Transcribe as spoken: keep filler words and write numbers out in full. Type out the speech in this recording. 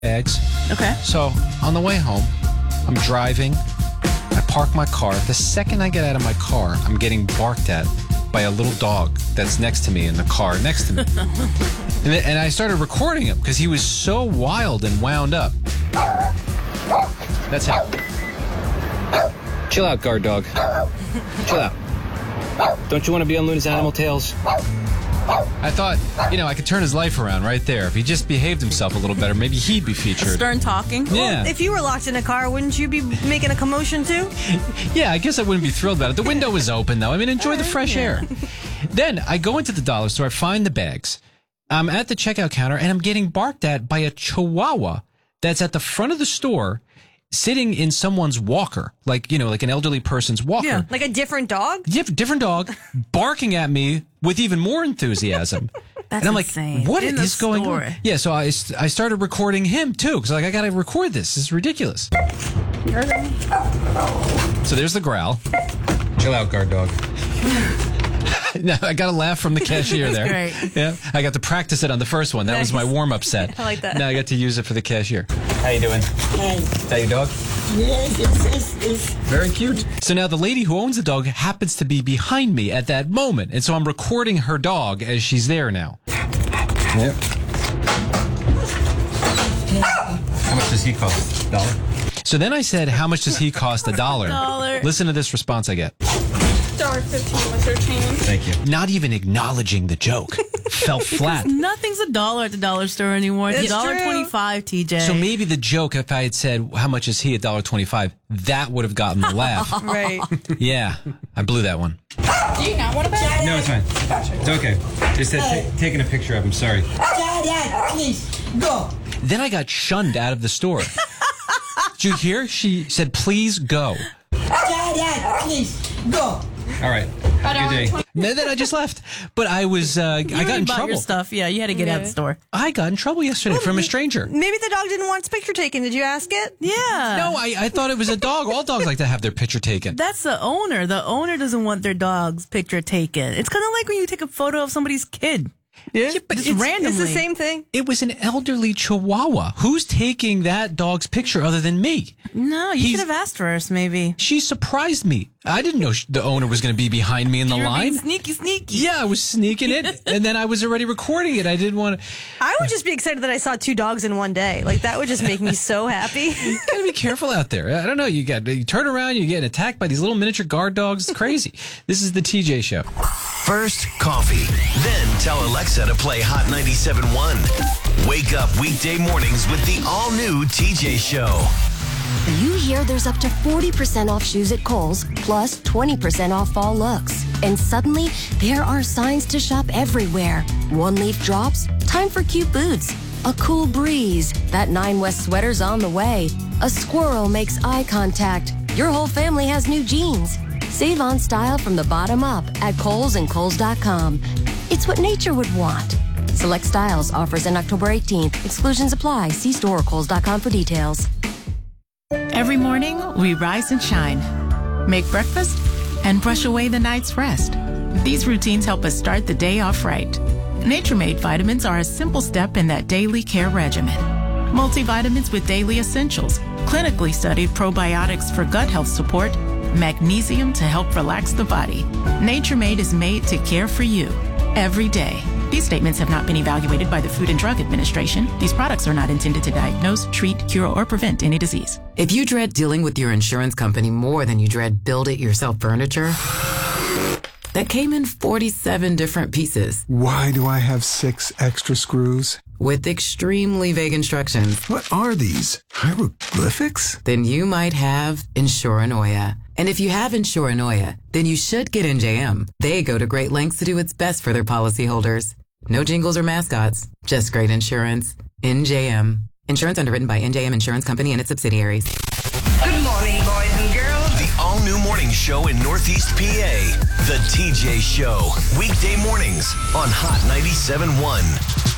bags. Okay. So on the way home, I'm driving. I park my car. The second I get out of my car, I'm getting barked at by a little dog that's next to me in the car next to me. and, and I started recording him because he was so wild and wound up. That's him. Chill out, guard dog. Chill out. Don't you want to be on Luna's Animal Tales? I thought, you know, I could turn his life around right there. If he just behaved himself a little better, maybe he'd be featured. Stern talking. Yeah. Well, if you were locked in a car, wouldn't you be making a commotion too? Yeah, I guess I wouldn't be thrilled about it. The window was open, though. I mean, enjoy the fresh air. Then I go into the dollar store, I find the bags. I'm at the checkout counter, and I'm getting barked at by a chihuahua that's at the front of the store, sitting in someone's walker, like, you know, like an elderly person's walker. Yeah, like a different dog? Diff- different dog, barking at me with even more enthusiasm. That's and I'm insane. like, what In is the going store. on? Yeah, so I, I started recording him, too, because like, I got to record this. This is ridiculous. So there's the growl. Chill out, guard dog. No, I got a laugh from the cashier there. Great. Yeah, I got to practice it on the first one. That was my Nice. warm-up set. I like that. Now I got to use it for the cashier. How you doing? Hey, Is that your dog? yes, it's, it's, it's Very cute. So now the lady who owns the dog happens to be behind me at that moment. And so I'm recording her dog as she's there now. Yep. How much does he cost? A dollar? So then I said, how much does he cost? A dollar. Dollar. Listen to this response I get. Dollar fifteen with your change. Thank you. Not even acknowledging the joke. Fell flat. Nothing's a dollar at the dollar store anymore. It's It's a dollar true. twenty-five, T J. So maybe the joke, if I had said, how much is he? a dollar twenty-five, that would have gotten the laugh. Right. Yeah, I blew that one. Do you not want to bet? No, it's fine. It's okay. Just uh, t- taking a picture of him. Sorry. Dad, please, go. Then I got shunned out of the store. Did you hear? She said, please go. Dad, please, go. All right. Have a good day. And then I just left. But I was, uh, I You got already in bought trouble. your stuff. Yeah, you had to get out of the store. I got in trouble yesterday from a stranger. Maybe the dog didn't want its picture taken. Did you ask it? Yeah. No, I, I thought it was a dog. All dogs like to have their picture taken. That's the owner. The owner doesn't want their dog's picture taken. It's kind of like when you take a photo of somebody's kid. Yeah, but Just it's, randomly. It's the same thing. it was an elderly chihuahua. Who's taking that dog's picture other than me? No, you He's- should have asked first, maybe. She surprised me. I didn't know sh- the owner was going to be behind me in the You were being line. sneaky, sneaky. Yeah, I was sneaking it, and then I was already recording it. I didn't want to. I would just be excited that I saw two dogs in one day. Like, that would just make me so happy. You gotta be careful out there. I don't know. You got you turn around, you get attacked by these little miniature guard dogs. It's crazy. This is the T J Show. First, coffee. Then tell Alexa to play Hot ninety-seven point one. Wake up weekday mornings with the all-new T J Show. You hear there's up to forty percent off shoes at Kohl's, plus twenty percent off fall looks. And suddenly, there are signs to shop everywhere. One leaf drops, time for cute boots. A cool breeze, that Nine West sweater's on the way. A squirrel makes eye contact. Your whole family has new jeans. Save on style from the bottom up at Kohl's and Kohl's dot com. It's what nature would want. Select styles, offers in October eighteenth. Exclusions apply. See store or Kohl's dot com for details. Every morning, we rise and shine, make breakfast, and brush away the night's rest. These routines help us start the day off right. Nature-Made vitamins are a simple step in that daily care regimen. Multivitamins with daily essentials, clinically studied probiotics for gut health support, magnesium to help relax the body. Nature-Made is made to care for you every day. These statements have not been evaluated by the Food and Drug Administration. These products are not intended to diagnose, treat, cure, or prevent any disease. If you dread dealing with your insurance company more than you dread build-it-yourself furniture, that came in forty-seven different pieces. Why do I have six extra screws? With extremely vague instructions. What are these? Hieroglyphics? Then you might have Insuranoia. And if you have Insuranoia, then you should get N J M. They go to great lengths to do what's best for their policyholders. No jingles or mascots, just great insurance. N J M. Insurance underwritten by N J M Insurance Company and its subsidiaries. Good morning, boys and girls. The all-new morning show in Northeast P A. The T J Show. Weekday mornings on Hot ninety-seven point one.